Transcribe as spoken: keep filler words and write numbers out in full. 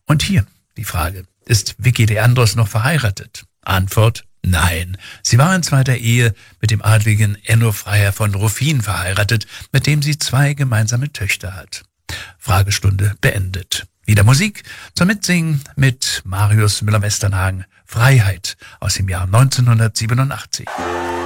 Und hier die Frage, ist Vicky Leandros noch verheiratet? Antwort: Nein. Sie war in zweiter Ehe mit dem Adligen Enno Freiherr von Ruffin verheiratet, mit dem sie zwei gemeinsame Töchter hat. Fragestunde beendet. Wieder Musik zum Mitsingen mit Marius Müller-Westernhagen. Freiheit aus dem Jahr neunzehnhundertsiebenundachtzig.